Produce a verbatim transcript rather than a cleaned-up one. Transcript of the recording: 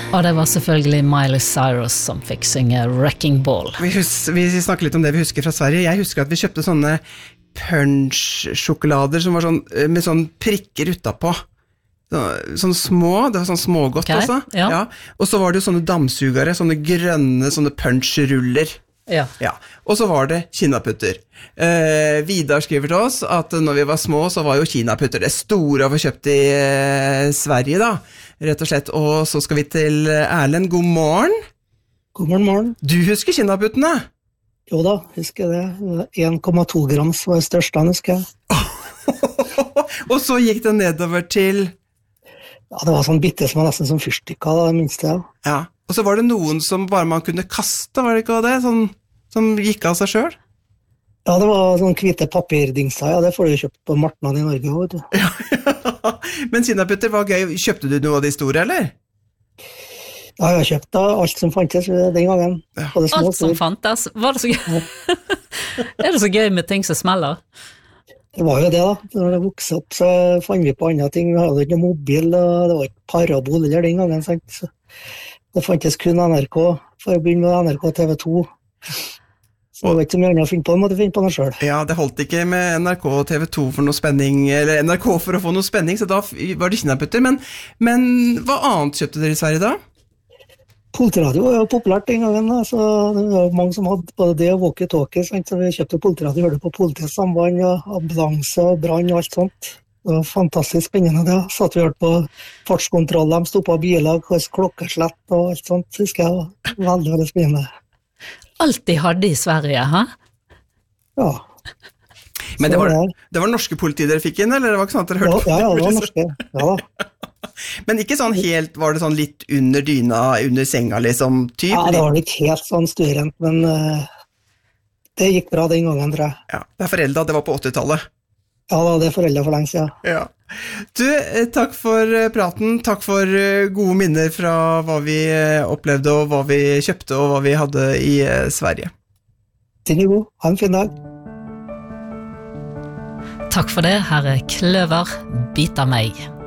Og det var selvfølgelig Miley Cyrus som fikk synge Wrecking Ball. Vi, hus- vi snakker litt om det vi husker fra Sverige. Jeg husker at vi kjøpte sånne punch-sjokolader som var sånn, med sånn prikker utapå. Så, sånne små, det var sånn smågodt Ok, også. ja. Og så var det jo sånne dammsugere, sånne grønne, sånne punch-ruller. Ja. Ja, og så var det kinaputter. Eh, Vidar skriver til oss at når vi var små, så var jo kinaputter det store å få kjøpt i eh, Sverige da, rett og slett. Og så skal vi til Erlend, god morgen. God morgen, morgen. Du husker kinaputtene? Jo da, husker det. en komma to grams var det største, husker jeg. Og så gikk det nedover til... Ja, det var sånn bitte som var nesten som fyrstikker, da, minst det. Ja, og så var det noen som bare man kunne kaste, var det ikke det? Sånn, som gikk av seg selv? Ja, det var sånn hvite papirdingser, ja, det får du jo kjøpt på marknaden i Norge, vet du. Ja, men kinaputter var gøy. Kjøpte du noe av de store, eller? Ja, jeg har kjøpt da alt som fantes den gangen. Både små og Alt som store. fantes. Var det så gøy? Er det så gøy med ting som smeller? Det var jo det da. Når det vokste opp, så fant vi på andre ting. Vi hadde ikke noen mobil, og det var ikke parabol eller den gangen, sant? Så det fantes kun N R K, for å begynne med N R K T V to. Så det var ikke så mye annet å finne på, måtte finne på noe selv. Ja, det holdt ikke med N R K og T V to for noe spenning, eller N R K for å få noe spenning, så da var det kinaputter. Men, men hva annet kjøpte dere i Sverige da? Politiradio var jo populært den gangen, da, så det var mange som hadde både det og walkie-talkie, sant? Så vi kjøpte politiradio, hørte på politiets samband, og ambulanse og brann og alt sånt. Det var fantastisk spennende det. Satt vi hørte på fartskontroll, de stoppet biler, klokkeslett og alt sånt, husker jeg var veldig, veldig spennende. Alt de hadde i Sverige, ha? Ja. Men det Så var, det- det var norske politi dere fikk inn, eller det var ikke sånn at dere Ja, hørte på? ja, ja, det var norske. Ja da. Men ikke sånn helt, var det sånn litt under dyna, under senga liksom, typ? Ja, det var ikke helt sånn styrent, men uh, det gikk bra den gangen, tror jeg. Ja, det er foreldet, det var på åttitallet. Ja, da, det er foreldre for lenge siden. Ja. Du, eh, takk for eh, praten, takk for eh, gode minner fra hva vi eh, opplevde og hva vi kjøpte og hva vi hadde i eh, Sverige. Den er god. Ha en fin dag. Takk for det, her er Kløver, bit av meg.